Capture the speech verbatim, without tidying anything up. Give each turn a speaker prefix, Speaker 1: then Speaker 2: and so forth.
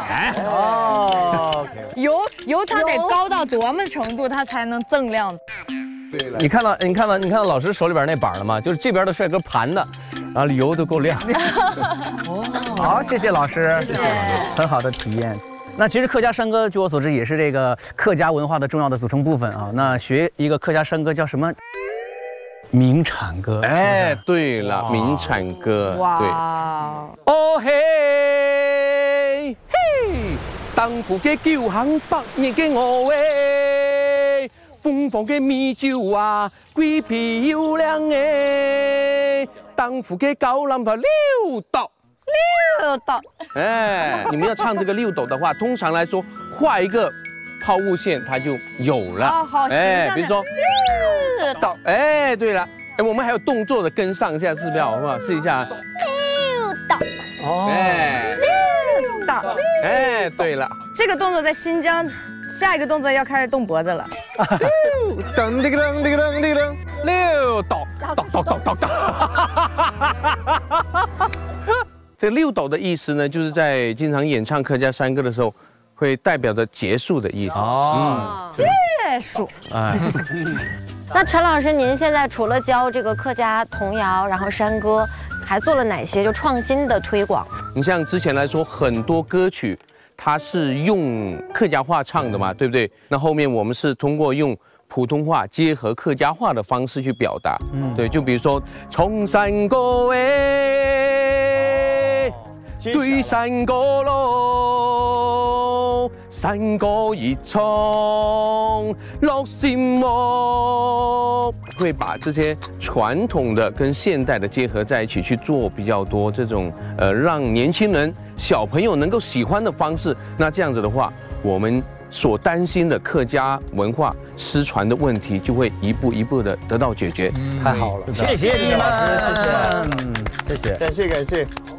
Speaker 1: 哦，
Speaker 2: 油油它得高到多么程度，它才能锃亮？
Speaker 1: 对了，你看到你看到你看到老师手里边那板了吗？就是这边的帅哥盘的，然后油都够亮。
Speaker 3: 哦，好，谢谢老师，谢谢，很好的体验。
Speaker 1: 那其实客家山歌，据我所知，也是这个客家文化的重要的组成部分啊。那学一个客家山歌叫什么？名产歌。
Speaker 4: 哎，对了，名产歌。
Speaker 2: 哇，
Speaker 4: 对。哦嘿嘿，当副嘅九行百年嘅我喂，凤凰嘅米酒啊，鬼皮又亮诶，当副嘅高粱花六道。
Speaker 2: 六道，
Speaker 4: 哎，你们要唱这个六斗的话，通常来说画一个抛物线，它就有了。
Speaker 2: 哦，好形象。
Speaker 4: 比如说
Speaker 2: 六
Speaker 4: 道，哎，对了，哎，我们还有动作的跟上一下，是不是？好不好？试一下。
Speaker 2: 六道，
Speaker 4: 哦，哎，
Speaker 2: 六道，
Speaker 4: 哎，对了，
Speaker 2: 这个动作在新疆，下一个动作要开始动脖子了。
Speaker 4: 噔噔噔噔噔噔噔，六斗，斗斗斗斗斗。这六斗的意思呢，就是在经常演唱客家山歌的时候，会代表着结束的意思。
Speaker 2: 哦，结束。
Speaker 1: 哎，
Speaker 5: 那陈老师，您现在除了教这个客家童谣，然后山歌，还做了哪些就创新的推广？
Speaker 4: 你像之前来说，很多歌曲它是用客家话唱的嘛，对不对？那后面我们是通过用普通话结合客家话的方式去表达。嗯，对，就比如说从山歌诶。 对山歌咯，山歌一唱落心窝，会把这些传统的跟现代的结合在一起去做比较多这种呃让年轻人小朋友能够喜欢的方式。那这样子的话，我们所担心的客家文化失传的问题就会一步一步的得到解决。
Speaker 1: 太好了，
Speaker 3: 谢谢你们，
Speaker 1: 谢谢，
Speaker 3: 谢谢，
Speaker 6: 感谢感谢。